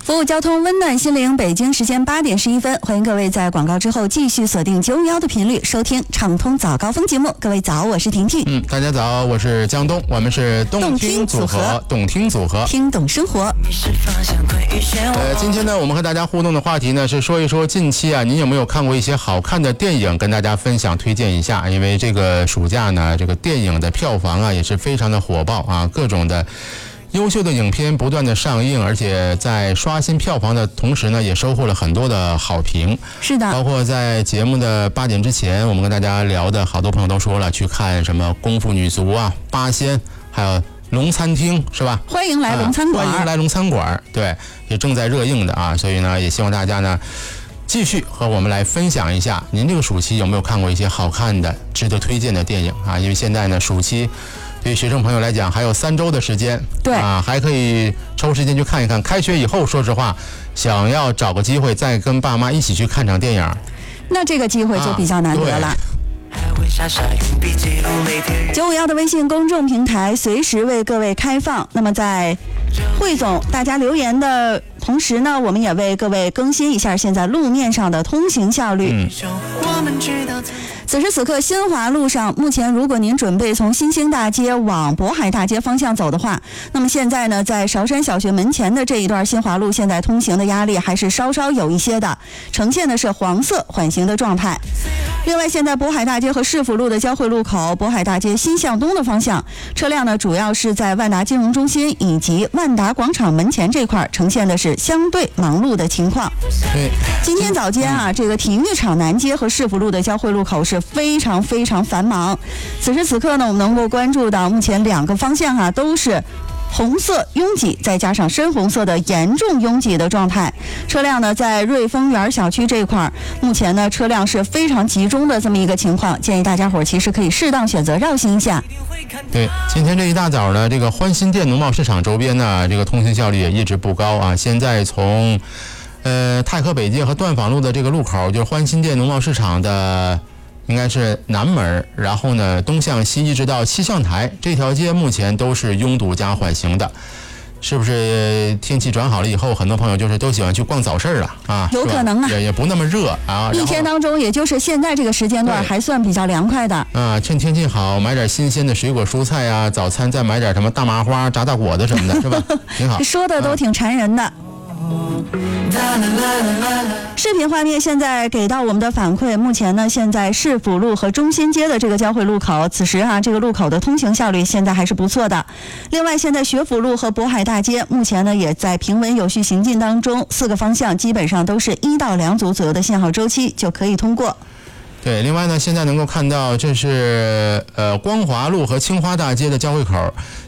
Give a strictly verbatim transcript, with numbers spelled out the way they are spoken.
服务交通温暖心灵，北京时间八点十一分，欢迎各位在广告之后继续锁定九五幺的频率收听畅通早高峰节目。各位早，我是婷婷。 嗯，大家早，我是江东，我们是动听组合，动听组合， 听懂生活。 呃，今天呢，我们和大家互动的话题呢是说一说近期啊，您有没有看过一些好看的电影，跟大家分享推荐一下。因为这个暑假呢，这个电影的票房啊也是非常的火爆啊，各种的优秀的影片不断的上映，而且在刷新票房的同时呢，也收获了很多的好评。 是的， 包括在节目的八点之前，我们跟大家聊的，好多朋友都说了，去看什么《功夫女足》啊、《八仙》，还有《龙餐厅》，是吧？ 欢迎来龙餐馆、 啊，欢迎来龙餐馆，对，也正在热映的啊。所以呢，也希望大家呢继续和我们来分享一下，您这个暑期有没有看过一些好看的、值得推荐的电影啊？因为现在呢，暑期对于学生朋友来讲，还有三周的时间， 对啊，还可以抽时间去看一看。开学以后，说实话，想要找个机会再跟爸妈一起去看场电影， 那这个机会就比较难得了。九五幺的微信公众平台随时为各位开放。那么在汇总大家留言的同时呢，我们也为各位更新一下现在路面上的通行效率。 嗯， 此时此刻，新华路上目前，如果您准备从新兴大街往渤海大街方向走的话，那么现在呢，在韶山小学门前的这一段新华路，现在通行的压力还是稍稍有一些的，呈现的是黄色缓行的状态。另外，现在渤海大街和市府路的交汇路口，渤海大街西向东的方向，车辆呢主要是在万达金融中心以及万达广场门前这块呈现的是相对忙碌的情况。 对， 今天早间啊，这个体育场南街和市府路的交汇路口是非常非常繁忙。此时此刻呢，我们能够关注到目前两个方向啊都是红色拥挤，再加上深红色的严重拥挤的状态。车辆呢，在瑞丰园小区这块，目前呢车辆是非常集中的这么一个情况，建议大家伙其实可以适当选择绕行一下。 对，今天这一大早呢，这个欢新店农贸市场周边呢，这个通行效率也一直不高啊。现在从呃太和北街和段坊路的这个路口，就是欢新店农贸市场的应该是南门，然后呢东向西一直到气象台这条街，目前都是拥堵加缓行的。是不是天气转好了以后，很多朋友就是都喜欢去逛早市了啊？ 有可能啊， 也也不那么热啊。 一天当中，也就是现在这个时间段还算比较凉快的啊。趁天气好，买点新鲜的水果蔬菜呀、啊，早餐再买点什么大麻花、炸大果子什么的，是吧？挺好。 说的都挺馋人的。视频画面现在给到我们的反馈，目前呢，现在市府路和中心街的这个交汇路口，此时啊，这个路口的通行效率现在还是不错的。另外，现在学府路和渤海大街目前呢也在平稳有序行进当中，四个方向基本上都是一到两组左右的信号周期就可以通过。 对，另外呢，现在能够看到这是呃光华路和清华大街的交汇口。